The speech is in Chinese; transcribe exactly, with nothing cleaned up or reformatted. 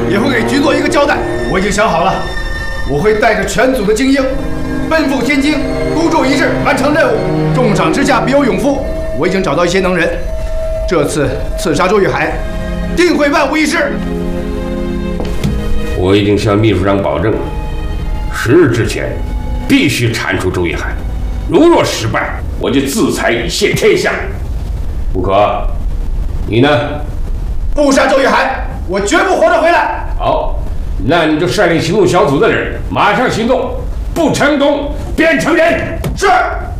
也会给局座一个交代。我已经想好了，我会带着全组的精英，奔赴天津，孤注一掷完成任务。重赏之下必有勇夫，我已经找到一些能人，这次刺杀周玉海，定会万无一失。 我已经向秘书长保证了，十日之前必须铲除周玉海，如若失败，我就自裁以谢天下。不可，你呢？ 不杀周玉海，我绝不活着回来。 好，那你就率领行动小组的人马上行动，不成功便成人。 是。